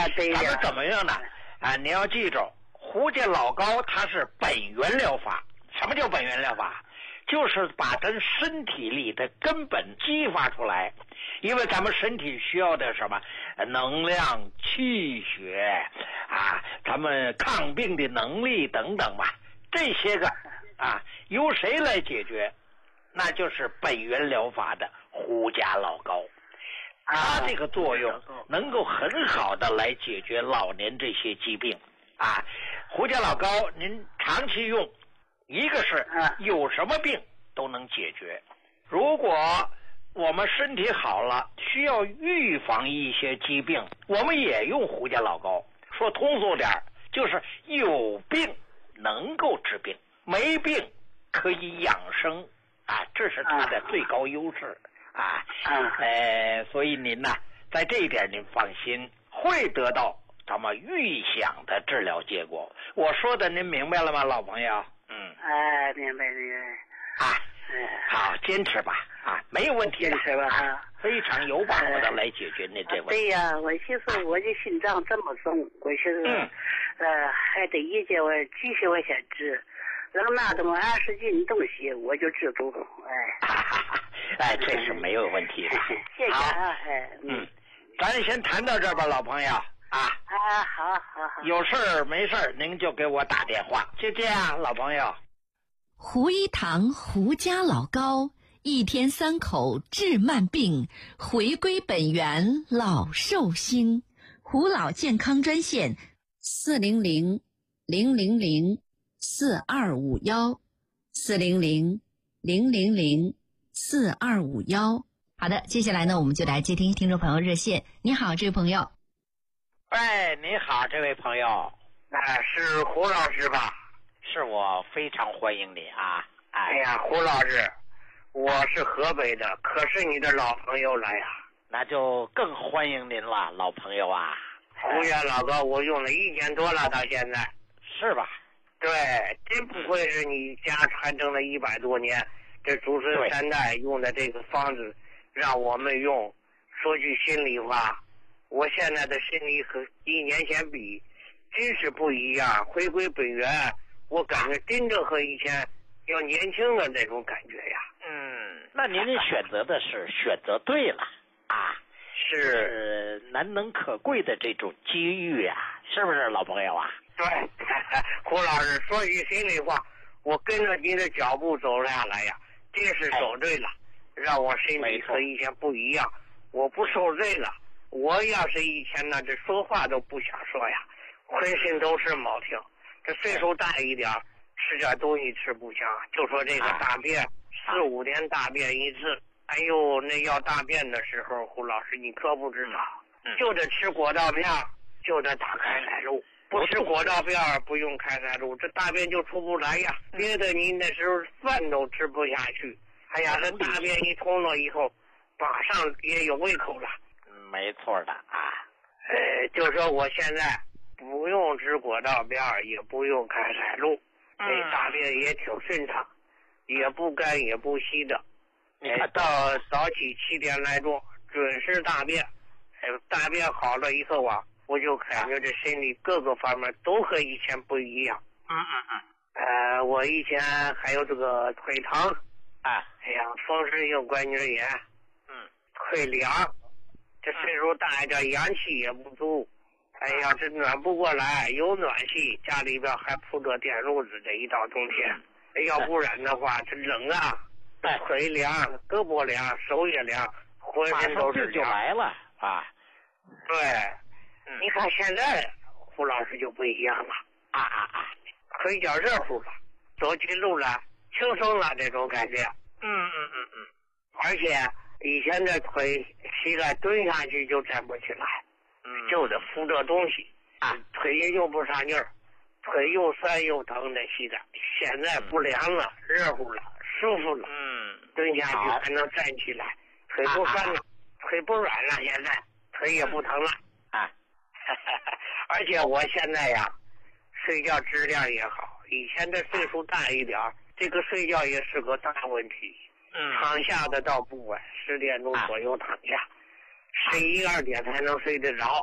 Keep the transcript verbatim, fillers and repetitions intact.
对呀。 咱们怎么样呢？啊，你要记住，胡家老高它是本源疗法。什么叫本源疗法？就是把咱身体里的根本激发出来，因为咱们身体需要的什么能量、气血啊，咱们抗病的能力等等吧，这些个啊，由谁来解决？那就是本源疗法的胡家老高，它这个作用能够很好的来解决老年这些疾病啊。胡家老高您长期用，一个是有什么病都能解决。如果我们身体好了，需要预防一些疾病，我们也用胡家老高。说通俗点，就是有病能够治病，没病可以养生啊，这是它的最高优势啊。呃，所以您呢，在这一点您放心，会得到咱们预想的治疗结果。我说的您明白了吗，老朋友？嗯， 哎，明白明白。 啊，好，坚持吧，啊，没有问题的， 坚持吧，啊， 非常有把握的来解决您这问题。 对呀，我寻思我的心脏这么重，我寻思， 嗯， 呃，还得一节我继续往下治，能拿这么二十斤东西，我就知足，哎， 哎，这是没有问题的。 谢谢啊，哎， 嗯，咱先谈到这儿吧，老朋友。啊啊，好好好， 有事儿没事儿您就给我打电话，就这样，老朋友。 胡一堂胡家老高，一天三口治慢病，回归本源老寿星。胡老健康专线四零零零零零四二五幺四零零零零零四二五幺。好的，接下来呢，我们就来接听听众朋友热线。你好，这位朋友。 喂，你好，这位朋友， 哎、呃，是胡老师吧？ 是我，非常欢迎你啊！ 哎, 哎呀，胡老师，我是河北的，可是你的老朋友了呀。 那就更欢迎您了，老朋友啊！ 胡家老高，我用了一年多了，到现在。 是吧？ 对，真不愧是你家传承了一百多年，这祖孙三代用的这个方子，让我们用。说句心里话。我现在的身体和一年前比，真是不一样。回归本源，我感觉真正和以前要年轻的那种感觉呀。 嗯，那您选择的是选择对了啊，是难能可贵的这种机遇啊，是不是，老朋友啊？ 对，胡老师说句心里话，我跟着您的脚步走下来呀，真是走对了，哎、让我身体和以前不一样，我不受罪了。我要是以前呢，这说话都不想说呀，浑身都是毛病。这岁数大一点，吃点东西吃不香，就说这个大便，四五天大便一次。哎呦，那要大便的时候，胡老师你可不知道，就得吃果皂片，就得打开塞露。不吃果皂片，不用开塞露，这大便就出不来呀。别的你那时候饭都吃不下去。哎呀，这大便一通了以后，马上也有胃口了。 没错的啊， 呃，就说我现在不用吃果皂片，也不用开塞露，这、嗯、大便也挺顺畅，也不干也不稀的。你看、呃、到早起七点来钟准时大便，呃，大便好了以后啊，我就感觉这身体各个方面都和以前不一样。 嗯嗯嗯。 呃，我以前还有这个腿疼， 啊， 哎呀，风湿性关节炎， 嗯， 腿凉。这岁数大一点，阳气也不足，哎呀，这暖不过来，有暖气，家里边还铺着电褥子，这一到冬天，哎，要不然的话，这冷啊，腿凉，胳膊凉，手也凉，浑身都是凉， 就来了啊。 对，嗯、你看现在胡老师就不一样了， 啊啊啊， 腿脚热乎了，走起路来轻松了，这种感觉。 嗯嗯嗯嗯， 而且。以前的腿起来蹲下去就站不起来， 嗯， 就得扶着东西啊，腿也用不上劲儿，腿又酸又疼的气的。现在不凉了，热乎了，舒服了， 嗯， 蹲下去还能站起来，腿不酸了，啊、腿不软了，现在腿也不疼了啊。 而且我现在呀，睡觉质量也好，以前的岁数大一点，这个睡觉也是个大问题。 嗯， 躺下的倒不晚，十点钟左右躺下，十一二点才能睡得着。